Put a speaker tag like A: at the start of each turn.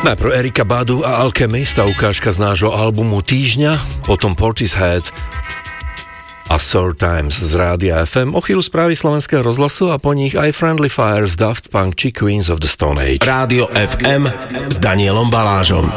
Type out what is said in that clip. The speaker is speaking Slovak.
A: Najprv Erika Badu a Alchemist, ukážka z nášho albumu týždňa, potom Portishead a Sour Times z Rádia FM, o chvíľu správy Slovenského rozhlasu a po nich aj Friendly Fire z Daft Punk či Queens of the Stone Age.
B: Rádio FM s Danielom Balážom.